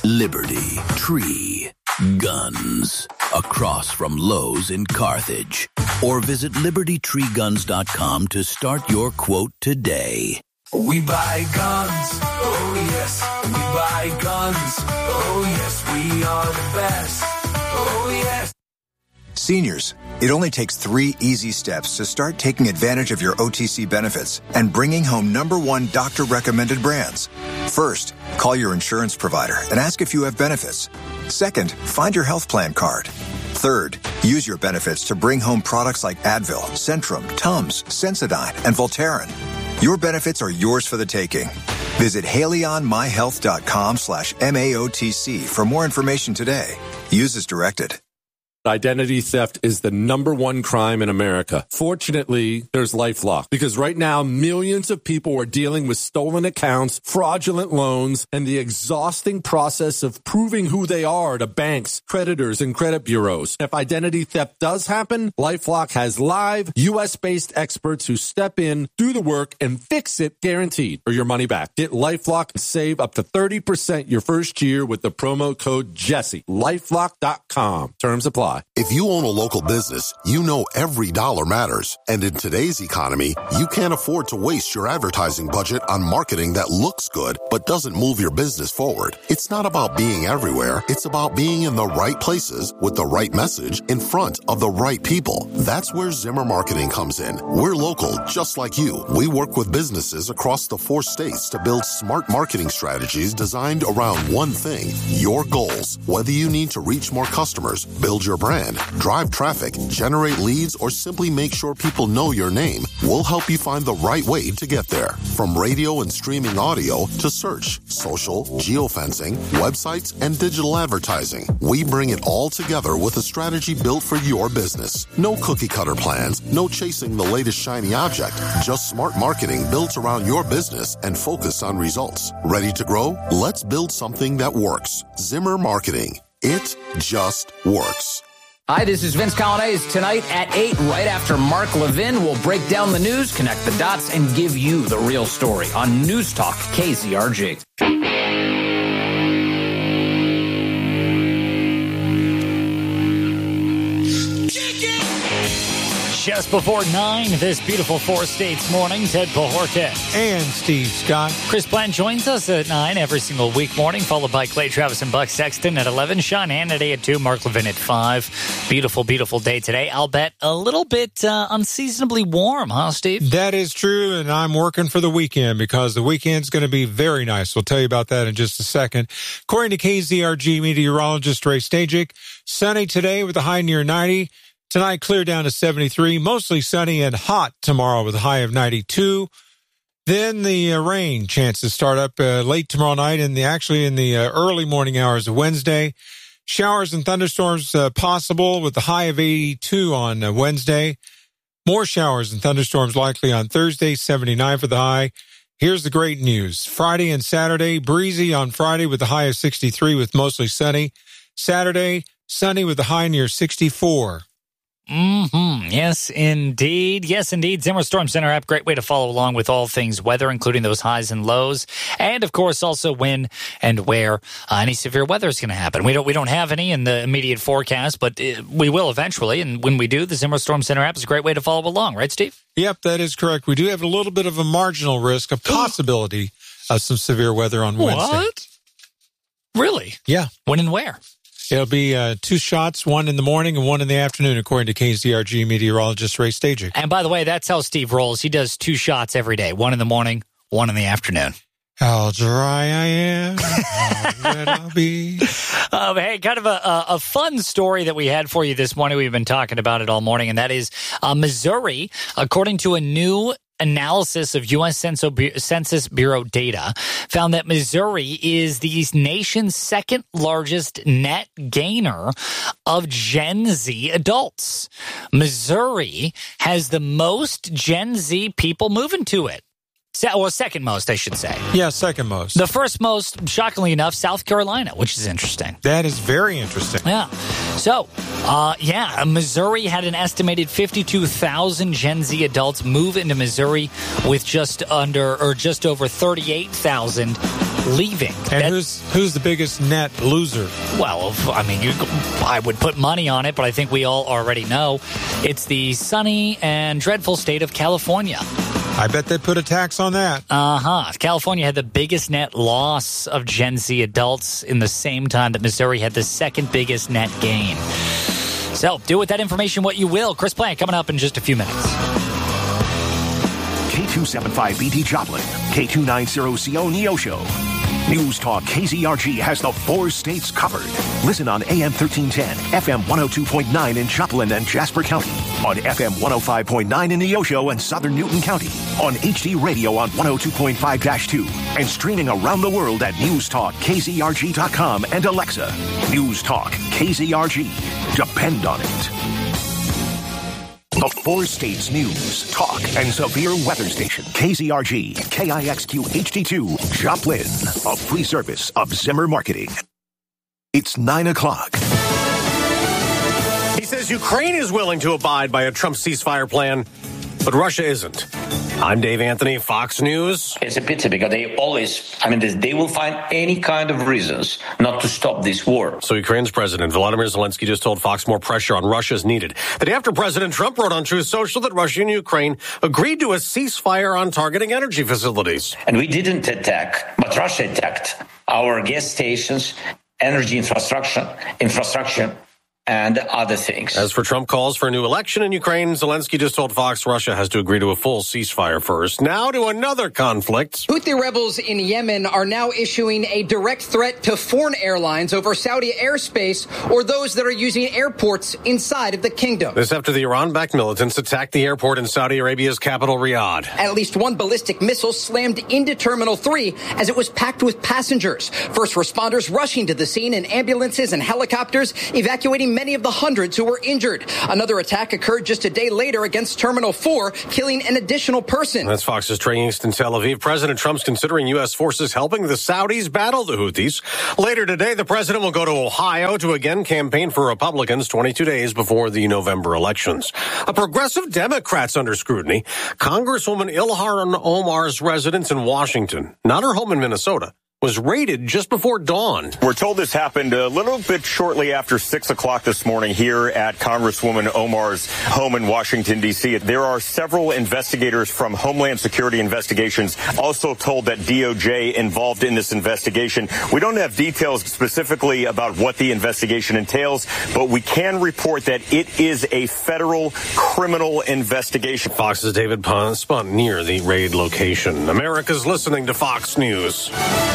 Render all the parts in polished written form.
Liberty Tree Guns. Across from Lowe's in Carthage. Or visit libertytreeguns.com to start your quote today. We buy guns, oh yes. We buy guns, oh yes. We are the best, oh yes. Seniors, it only takes 3 easy steps to start taking advantage of your OTC benefits and bringing home #1 doctor-recommended brands. First, call your insurance provider and ask if you have benefits. Second, find your health plan card. Third, use your benefits to bring home products like Advil, Centrum, Tums, Sensodyne, and Voltaren. Your benefits are yours for the taking. Visit HaleyOnMyHealth.com/MAOTC for more information today. Use as directed. Identity theft is the #1 crime in America. Fortunately, there's LifeLock, because right now millions of people are dealing with stolen accounts, fraudulent loans, and the exhausting process of proving who they are to banks, creditors, and credit bureaus. If identity theft does happen, LifeLock has live US-based experts who step in, do the work, and fix it guaranteed or your money back. Get LifeLock and save up to 30% your first year with the promo code Jesse. LifeLock.com. Terms apply. If you own a local business, you know every dollar matters. And in today's economy, you can't afford to waste your advertising budget on marketing that looks good but doesn't move your business forward. It's not about being everywhere. It's about being in the right places with the right message in front of the right people. That's where Zimmer Marketing comes in. We're local, just like you. We work with businesses across the 4 states to build smart marketing strategies designed around one thing: your goals. Whether you need to reach more customers, build your brand, drive traffic, generate leads, or simply make sure people know your name, we'll help you find the right way to get there. From radio and streaming audio to search, social, geofencing, websites, and digital advertising, we bring it all together with a strategy built for your business. No cookie-cutter plans, no chasing the latest shiny object, just smart marketing built around your business and focused on results. Ready to grow? Let's build something that works. Zimmer Marketing. It just works. Hi, this is Vince Colonnese. Tonight at 8, right after Mark Levin, we'll break down the news, connect the dots, and give you the real story on News Talk KZRG. Just before 9 this beautiful 4 states morning, Ted Pahorka and Steve Scott. Chris Plant joins us at 9 every single week morning, followed by Clay Travis and Buck Sexton at 11, Sean Hannity at 2, Mark Levin at 5. Beautiful, beautiful day today. I'll bet a little bit unseasonably warm, huh, Steve? That is true, and I'm working for the weekend because the weekend's going to be very nice. We'll tell you about that in just a second. According to KZRG meteorologist Ray Stajic, sunny today with a high near 90. Tonight, clear down to 73, mostly sunny and hot tomorrow with a high of 92. Then the rain chances start up late tomorrow night and actually in the early morning hours of Wednesday. Showers and thunderstorms possible with a high of 82 on Wednesday. More showers and thunderstorms likely on Thursday, 79 for the high. Here's the great news. Friday and Saturday, breezy on Friday with a high of 63 with mostly sunny. Saturday, sunny with a high near 64. Yes, indeed. Yes, indeed. Zimmer Storm Center app, great way to follow along with all things weather, including those highs and lows. And, of course, also when and where any severe weather is going to happen. We don't have any in the immediate forecast, but we will eventually. And when we do, the Zimmer Storm Center app is a great way to follow along. Right, Steve? Yep, that is correct. We do have a little bit of a marginal risk, a possibility of some severe weather on Wednesday. What? Really? Yeah. When and where? It'll be 2 shots, 1 in the morning and 1 in the afternoon, according to KZRG meteorologist Ray Stajic. And by the way, that's how Steve rolls. He does 2 shots every day, 1 in the morning, 1 in the afternoon. How dry I am, how wet I'll be. Hey, kind of a fun story that we had for you this morning. We've been talking about it all morning, and that is Missouri, according to a new analysis of U.S. Census Bureau data, found that Missouri is the nation's second largest net gainer of Gen Z adults. Missouri has the most Gen Z people moving to it. Or second most, I should say. Yeah, second most. The first most, shockingly enough, South Carolina, which is interesting. That is very interesting. Yeah. So, Missouri had an estimated 52,000 Gen Z adults move into Missouri with just over 38,000 leaving. And who's the biggest net loser? Well, I mean, I would put money on it, but I think we all already know. It's the sunny and dreadful state of California. I bet they put a tax on that. California had the biggest net loss of Gen Z adults in the same time that Missouri had the second biggest net gain. So, do with that information what you will. Chris Plant coming up in just a few minutes. K275BT Joplin, K290CO Neosho. News Talk KZRG has the 4 states covered. Listen on AM 1310, FM 102.9 in Joplin and Jasper County, on FM 105.9 in Neosho and Southern Newton County, on HD Radio on 102.5-2, and streaming around the world at newstalkkzrg.com and Alexa. News Talk KZRG. Depend on it. The 4 states news, talk, and severe weather station. KZRG, KIXQ HD2, Joplin. A free service of Zimmer Marketing. It's 9 o'clock. He says Ukraine is willing to abide by a Trump ceasefire plan, but Russia isn't. I'm Dave Anthony, Fox News. It's a pity because they will find any kind of reasons not to stop this war. So Ukraine's President Volodymyr Zelensky just told Fox more pressure on Russia is needed. The day after President Trump wrote on Truth Social that Russia and Ukraine agreed to a ceasefire on targeting energy facilities. And we didn't attack, but Russia attacked our gas stations, energy infrastructure, and other things. As for Trump calls for a new election in Ukraine, Zelensky just told Fox Russia has to agree to a full ceasefire first. Now to another conflict. Houthi rebels in Yemen are now issuing a direct threat to foreign airlines over Saudi airspace or those that are using airports inside of the kingdom. This after the Iran-backed militants attacked the airport in Saudi Arabia's capital, Riyadh. At least one ballistic missile slammed into Terminal 3 as it was packed with passengers. First responders rushing to the scene in ambulances and helicopters, evacuating many of the hundreds who were injured. Another attack occurred just a day later against Terminal 4, killing an additional person. That's Fox's Trey East in Tel Aviv. President Trump's considering U.S. forces helping the Saudis battle the Houthis. Later today, the president will go to Ohio to again campaign for Republicans 22 days before the November elections. A progressive Democrat's under scrutiny. Congresswoman Ilhan Omar's residence in Washington, not her home in Minnesota, was raided just before dawn. We're told this happened a little bit shortly after 6 o'clock this morning here at Congresswoman Omar's home in Washington, D.C. There are several investigators from Homeland Security Investigations also told that DOJ involved in this investigation. We don't have details specifically about what the investigation entails, but we can report that it is a federal criminal investigation. Fox's David Spunt near the raid location. America's listening to Fox News.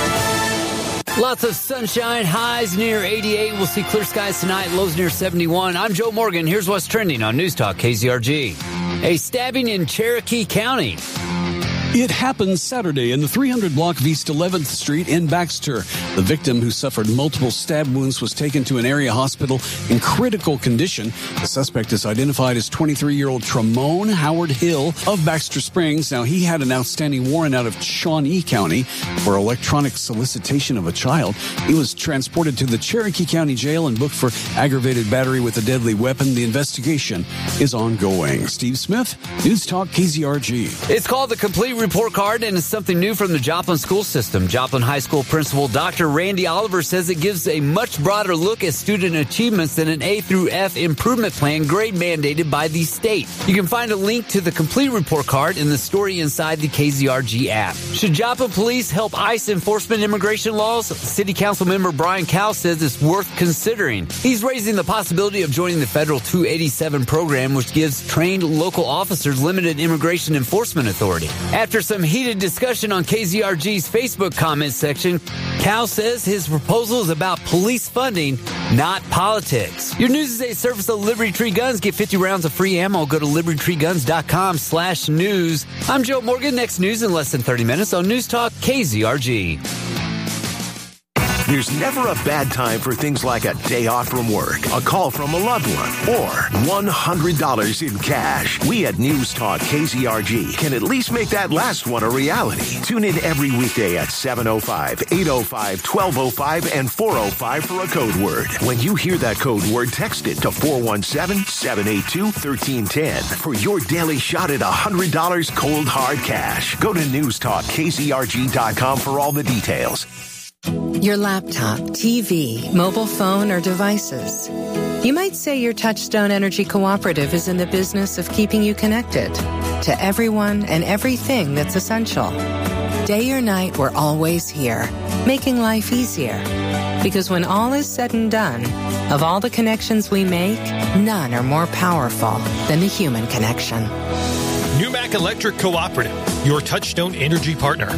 Lots of sunshine, highs near 88. We'll see clear skies tonight, lows near 71. I'm Joe Morgan. Here's what's trending on News Talk KZRG. A stabbing in Cherokee County. It happened Saturday in the 300 block of East 11th Street in Baxter. The victim, who suffered multiple stab wounds, was taken to an area hospital in critical condition. The suspect is identified as 23-year-old Tremone Howard Hill of Baxter Springs. Now, he had an outstanding warrant out of Shawnee County for electronic solicitation of a child. He was transported to the Cherokee County Jail and booked for aggravated battery with a deadly weapon. The investigation is ongoing. Steve Smith, News Talk KZRG. It's called the Complete Report Card, and it's something new from the Joplin school system. Joplin High School principal Dr. Randy Oliver says it gives a much broader look at student achievements than an A through F improvement plan grade mandated by the state. You can find a link to the Complete Report Card in the story inside the KZRG app. Should Joplin police help ICE enforcement immigration laws? City Council member Brian Cowell says it's worth considering. He's raising the possibility of joining the federal 287 program, which gives trained local officers limited immigration enforcement authority. After some heated discussion on KZRG's Facebook comment section, Cal says his proposal is about police funding, not politics. Your news is a service of Liberty Tree Guns. Get 50 rounds of free ammo. Go to libertytreeguns.com/news. I'm Joe Morgan. Next news in less than 30 minutes on News Talk KZRG. There's never a bad time for things like a day off from work, a call from a loved one, or $100 in cash. We at News Talk KZRG can at least make that last one a reality. Tune in every weekday at 7:05, 8:05, 12:05, and 4:05 for a code word. When you hear that code word, text it to 417-782-1310 for your daily shot at $100 cold hard cash. Go to newstalkkzrg.com for all the details. Your laptop, TV, mobile phone, or devices. You might say your Touchstone Energy Cooperative is in the business of keeping you connected to everyone and everything that's essential. Day or night, we're always here, making life easier. Because when all is said and done, of all the connections we make, none are more powerful than the human connection. NewMac Electric Cooperative, your Touchstone Energy partner.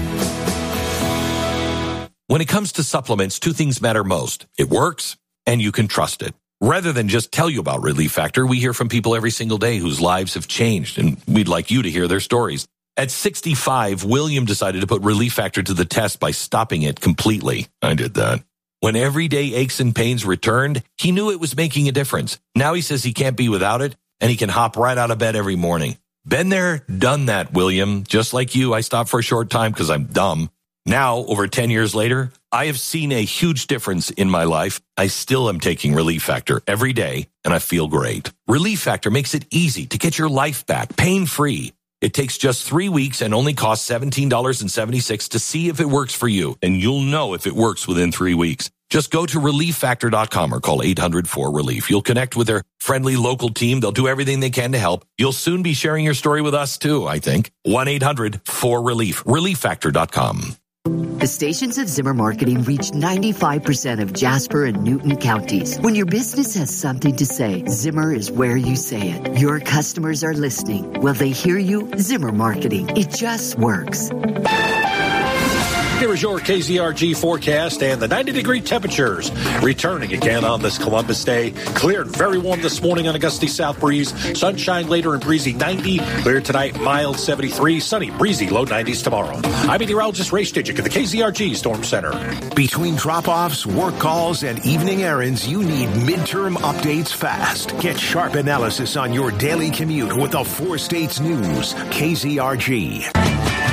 When it comes to supplements, two things matter most. It works, and you can trust it. Rather than just tell you about Relief Factor, we hear from people every single day whose lives have changed, and we'd like you to hear their stories. At 65, William decided to put Relief Factor to the test by stopping it completely. I did that. When everyday aches and pains returned, he knew it was making a difference. Now he says he can't be without it, and he can hop right out of bed every morning. Been there, done that, William. Just like you, I stopped for a short time because I'm dumb. Now, over 10 years later, I have seen a huge difference in my life. I still am taking Relief Factor every day, and I feel great. Relief Factor makes it easy to get your life back, pain-free. It takes just 3 weeks and only costs $17.76 to see if it works for you, and you'll know if it works within 3 weeks. Just go to ReliefFactor.com or call 800-4RELIEF. You'll connect with their friendly local team. They'll do everything they can to help. You'll soon be sharing your story with us, too, I think. 1-800-4RELIEF. ReliefFactor.com. The stations of Zimmer Marketing reach 95% of Jasper and Newton counties. When your business has something to say, Zimmer is where you say it. Your customers are listening. Will they hear you? Zimmer Marketing. It just works. Here is your KZRG forecast and the 90-degree temperatures returning again on this Columbus Day. Clear and very warm this morning on a gusty south breeze. Sunshine later and breezy 90. Clear tonight, mild 73. Sunny, breezy, low 90s tomorrow. I'm meteorologist Ray Stidgick at the KZRG Storm Center. Between drop-offs, work calls, and evening errands, you need midterm updates fast. Get sharp analysis on your daily commute with the 4 States News, KZRG.